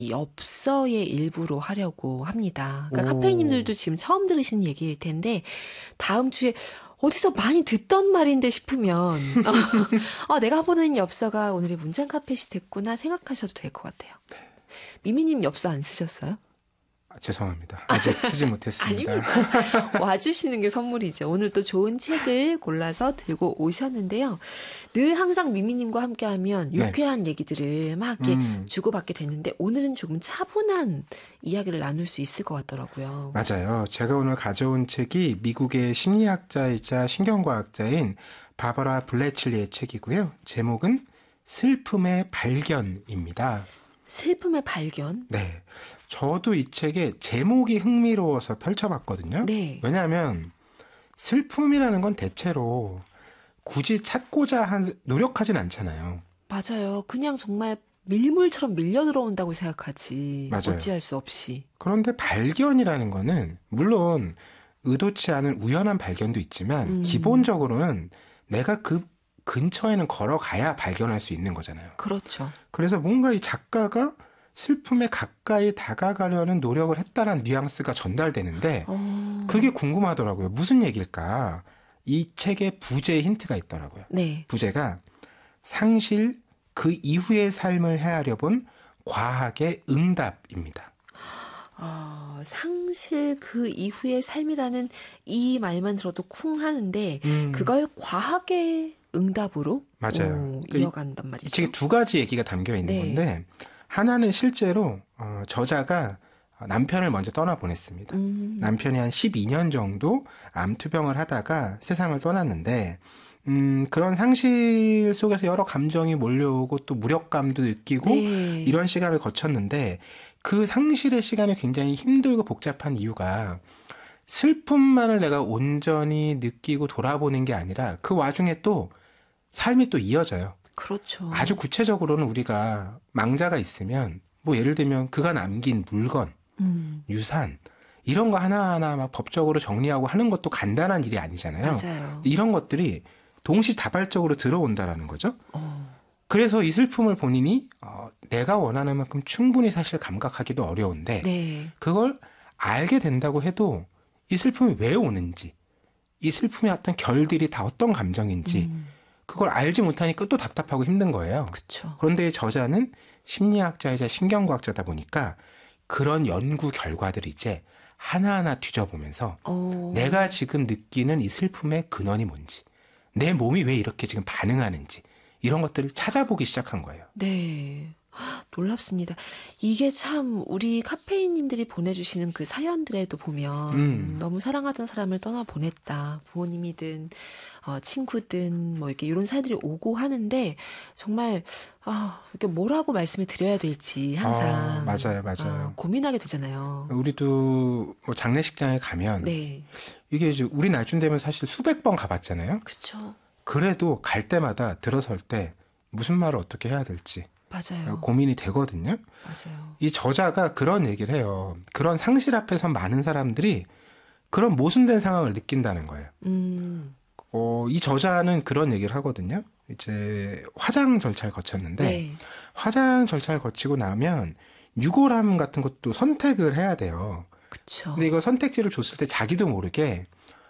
엽서의 일부로 하려고 합니다. 그러니까 오. 카페인님들도 지금 처음 들으시는 얘기일 텐데 다음 주에 어디서 많이 듣던 말인데 싶으면 내가 보낸 엽서가 오늘의 문장 카펫이 됐구나 생각하셔도 될 것 같아요. 미미님 엽서 안 쓰셨어요? 죄송합니다. 아직 쓰지 못했습니다. 아닙니다. 와주시는 게 선물이죠. 오늘 또 좋은 책을 골라서 들고 오셨는데요. 늘 항상 미미님과 함께하면 유쾌한 얘기들을 막 이렇게 주고받게 되는데 오늘은 조금 차분한 이야기를 나눌 수 있을 것 같더라고요. 맞아요. 제가 오늘 가져온 책이 미국의 심리학자이자 신경과학자인 바버라 블래칠리의 책이고요. 제목은 슬픔의 발견입니다. 슬픔의 발견? 네. 저도 이 책의 제목이 흥미로워서 펼쳐봤거든요. 네. 왜냐하면 슬픔이라는 건 대체로 굳이 찾고자 노력하진 않잖아요. 맞아요. 그냥 정말 밀물처럼 밀려 들어온다고 생각하지. 맞아요. 어찌할 수 없이. 그런데 발견이라는 거는 물론 의도치 않은 우연한 발견도 있지만 기본적으로는 내가 그 근처에는 걸어가야 발견할 수 있는 거잖아요. 그렇죠. 그래서 뭔가 이 작가가 슬픔에 가까이 다가가려는 노력을 했다는 뉘앙스가 전달되는데 그게 궁금하더라고요. 무슨 얘기일까? 이 책에 부제의 힌트가 있더라고요. 네. 부제가 상실 그 이후의 삶을 헤아려 본 과학의 응답입니다. 상실 그 이후의 삶이라는 이 말만 들어도 쿵 하는데 그걸 과학의 응답으로 맞아요. 이어간단 이 말이죠. 책에 두 가지 얘기가 담겨 있는 네. 건데 하나는 실제로 저자가 남편을 먼저 떠나보냈습니다. 남편이 한 12년 정도 암투병을 하다가 세상을 떠났는데 그런 상실 속에서 여러 감정이 몰려오고 또 무력감도 느끼고 네. 이런 시간을 거쳤는데 그 상실의 시간이 굉장히 힘들고 복잡한 이유가 슬픔만을 내가 온전히 느끼고 돌아보는 게 아니라 그 와중에 또 삶이 또 이어져요. 그렇죠. 아주 구체적으로는 우리가 망자가 있으면 뭐 예를 들면 그가 남긴 물건, 유산 이런 거 하나하나 막 법적으로 정리하고 하는 것도 간단한 일이 아니잖아요. 맞아요. 이런 것들이 동시다발적으로 들어온다라는 거죠. 그래서 이 슬픔을 본인이 내가 원하는 만큼 충분히 사실 감각하기도 어려운데 네. 그걸 알게 된다고 해도 이 슬픔이 왜 오는지 이 슬픔의 어떤 결들이 다 어떤 감정인지 그걸 알지 못하니까 또 답답하고 힘든 거예요. 그렇죠. 그런데 저자는 심리학자이자 신경과학자다 보니까 그런 연구 결과들을 이제 하나하나 뒤져보면서 내가 지금 느끼는 이 슬픔의 근원이 뭔지 내 몸이 왜 이렇게 지금 반응하는지 이런 것들을 찾아보기 시작한 거예요. 네. 놀랍습니다. 이게 참 우리 카페인님들이 보내주시는 그 사연들에도 보면 너무 사랑하던 사람을 떠나보냈다. 부모님이든 친구든 뭐 이렇게 이런 사연들이 오고 하는데 정말 이렇게 뭐라고 말씀을 드려야 될지 항상 맞아요. 고민하게 되잖아요. 우리도 뭐 장례식장에 가면 네. 이게 이제 우리 나중 되면 사실 수백 번 가봤잖아요. 그렇죠. 그래도 갈 때마다 들어설 때 무슨 말을 어떻게 해야 될지 맞아요. 고민이 되거든요. 맞아요. 이 저자가 그런 얘기를 해요. 그런 상실 앞에서 많은 사람들이 그런 모순된 상황을 느낀다는 거예요. 이 저자는 그런 얘기를 하거든요. 이제 화장 절차를 거쳤는데 네. 화장 절차를 거치고 나면 유골함 같은 것도 선택을 해야 돼요. 그렇죠. 근데 이거 선택지를 줬을 때 자기도 모르게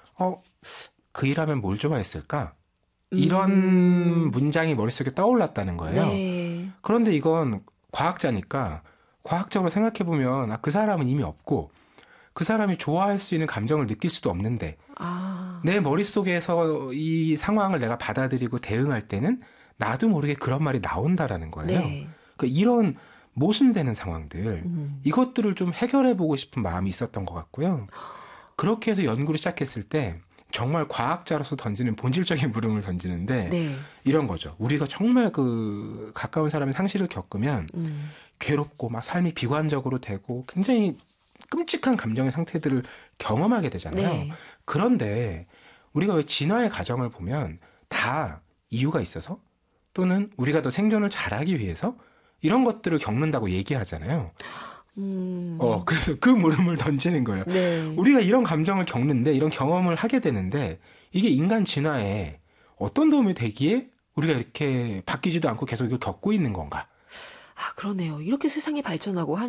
그 일하면 뭘 좋아했을까? 이런 문장이 머릿속에 떠올랐다는 거예요. 네. 그런데 이건 과학자니까 과학적으로 생각해보면 그 사람은 이미 없고 그 사람이 좋아할 수 있는 감정을 느낄 수도 없는데 내 머릿속에서 이 상황을 내가 받아들이고 대응할 때는 나도 모르게 그런 말이 나온다라는 거예요. 네. 그러니까 이런 모순되는 상황들 이것들을 좀 해결해보고 싶은 마음이 있었던 것 같고요. 그렇게 해서 연구를 시작했을 때 정말 과학자로서 던지는 본질적인 물음을 던지는데 네. 이런 거죠. 우리가 정말 그 가까운 사람의 상실을 겪으면 괴롭고 막 삶이 비관적으로 되고 굉장히 끔찍한 감정의 상태들을 경험하게 되잖아요. 네. 그런데 우리가 왜 진화의 과정을 보면 다 이유가 있어서 또는 우리가 더 생존을 잘하기 위해서 이런 것들을 겪는다고 얘기하잖아요. 그래서 그 물음을 던지는 거예요. 네. 우리가 이런 감정을 겪는데 이런 경험을 하게 되는데 이게 인간 진화에 어떤 도움이 되기에 우리가 이렇게 바뀌지도 않고 계속 이걸 겪고 있는 건가? 그러네요. 이렇게 세상이 발전하고